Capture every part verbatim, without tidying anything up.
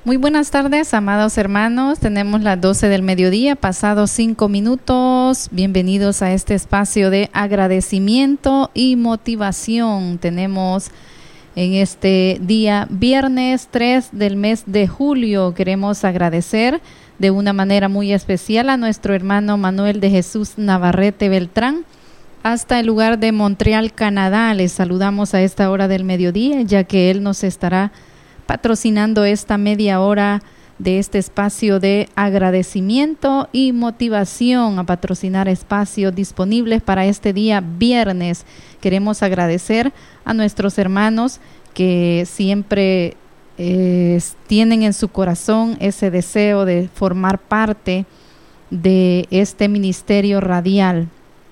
Muy buenas tardes, amados hermanos. Tenemos las doce del mediodía, pasados cinco minutos. Bienvenidos a este espacio de agradecimiento y motivación. Tenemos en este día, viernes tres del mes de julio, queremos agradecer de una manera muy especial a nuestro hermano Manuel de Jesús Navarrete Beltrán, hasta el lugar de Montreal, Canadá. Les saludamos a esta hora del mediodía, ya que él nos estará patrocinando esta media hora de este espacio de agradecimiento y motivación, a patrocinar espacios disponibles para este día viernes. Queremos agradecer a nuestros hermanos que siempre eh, tienen en su corazón ese deseo de formar parte de este ministerio radial.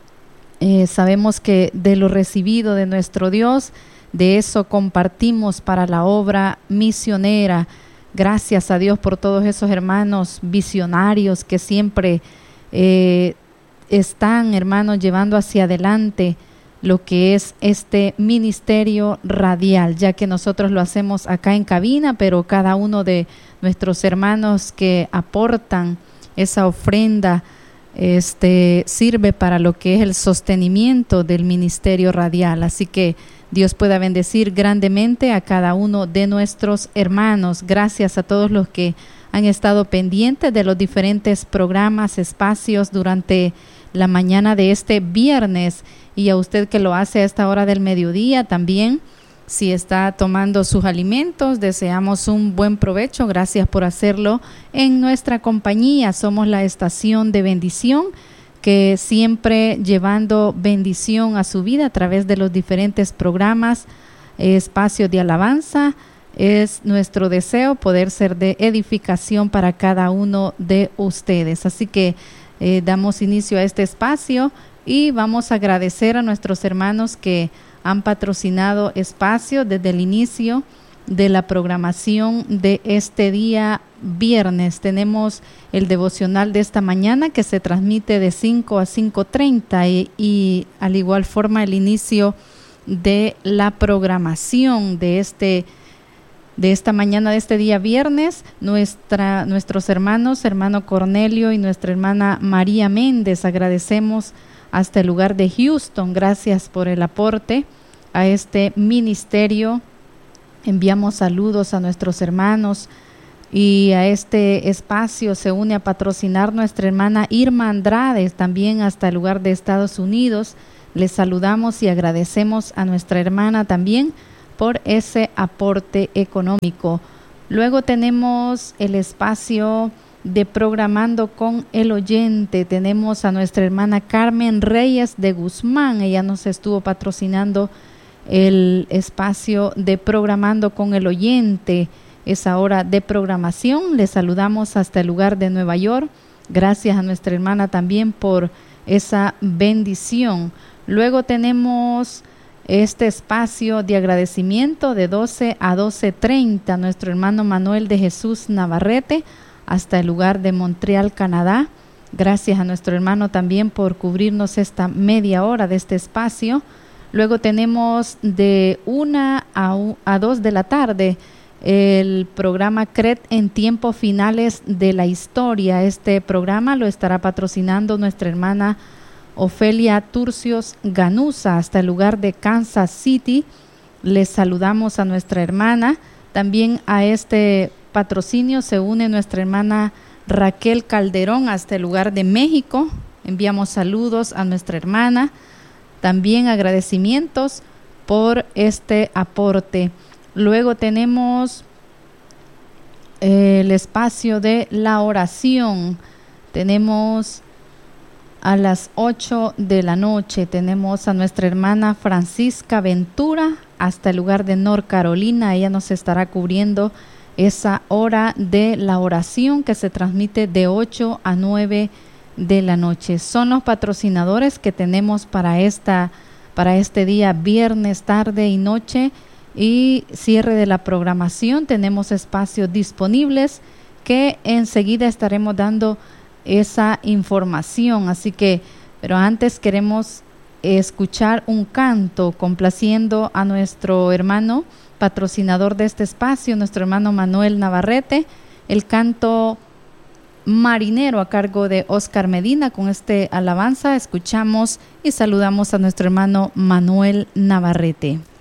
Eh, sabemos que de lo recibido de nuestro Dios, de eso compartimos para la obra misionera. Gracias a Dios por todos esos hermanos visionarios que siempre eh, están, hermanos, llevando hacia adelante lo que es este ministerio radial, ya que nosotros lo hacemos acá en cabina, pero cada uno de nuestros hermanos que aportan esa ofrenda este, sirve para lo que es el sostenimiento del ministerio radial. Así que Dios pueda bendecir grandemente a cada uno de nuestros hermanos. Gracias a todos los que han estado pendientes de los diferentes programas, espacios durante la mañana de este viernes, y a usted que lo hace a esta hora del mediodía también. Si está tomando sus alimentos, deseamos un buen provecho. Gracias por hacerlo en nuestra compañía. Somos la estación de bendición, que siempre llevando bendición a su vida a través de los diferentes programas, eh, espacios de alabanza. Es nuestro deseo poder ser de edificación para cada uno de ustedes. Así que eh, damos inicio a este espacio y vamos a agradecer a nuestros hermanos que han patrocinado espacio desde el inicio de la programación de este día viernes. Tenemos el devocional de esta mañana que se transmite de cinco a cinco treinta y, y al igual forma el inicio de la programación de este de esta mañana de este día viernes. Nuestra nuestros hermanos, hermano Cornelio y nuestra hermana María Méndez, agradecemos hasta el lugar de Houston. Gracias por el aporte a este ministerio. Enviamos saludos a nuestros hermanos, y a este espacio se une a patrocinar nuestra hermana Irma Andrade, también hasta el lugar de Estados Unidos. Les saludamos y agradecemos a nuestra hermana también por ese aporte económico. Luego tenemos el espacio de Programando con el Oyente. Tenemos a nuestra hermana Carmen Reyes de Guzmán. Ella nos estuvo patrocinando el espacio de Programando con el Oyente, esa hora de programación. Les saludamos hasta el lugar de Nueva York. Gracias a nuestra hermana también por esa bendición. Luego tenemos este espacio de agradecimiento de doce a doce treinta. Nuestro hermano Manuel de Jesús Navarrete hasta el lugar de Montreal, Canadá. Gracias a nuestro hermano también por cubrirnos esta media hora de este espacio. Luego tenemos de una a dos de la tarde el programa C R E T en tiempos finales de la historia. Este programa lo estará patrocinando nuestra hermana Ofelia Turcios Ganuza hasta el lugar de Kansas City. Les saludamos a nuestra hermana. También a este patrocinio se une nuestra hermana Raquel Calderón hasta el lugar de México. Enviamos saludos a nuestra hermana. También agradecimientos por este aporte. Luego tenemos el espacio de la oración. Tenemos a las ocho de la noche, tenemos a nuestra hermana Francisca Ventura hasta el lugar de North Carolina. Ella nos estará cubriendo esa hora de la oración que se transmite de ocho a nueve de la noche. Son los patrocinadores que tenemos para esta para este día viernes tarde y noche, y cierre de la programación. Tenemos espacios disponibles que enseguida estaremos dando esa información. Así que, pero antes queremos escuchar un canto complaciendo a nuestro hermano patrocinador de este espacio, nuestro hermano Manuel Navarrete. El canto Marinero a cargo de Oscar Medina. Con este alabanza escuchamos y saludamos a nuestro hermano Manuel Navarrete.